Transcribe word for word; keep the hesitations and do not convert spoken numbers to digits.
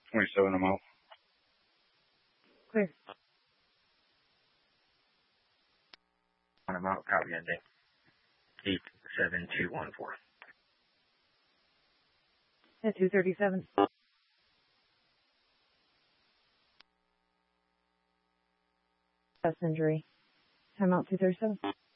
twenty-seven, I'm out. Clear. I'm out, copy ending. eight seven two one four. At two thirty-seven. Chest injury. Time out two thirty-seven.